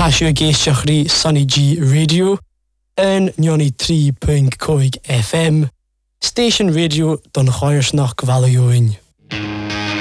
Tasio Geishiachri Sunny G Radio and Nyoni 3.5 FM Station Radio Don Choirsnach Valioin.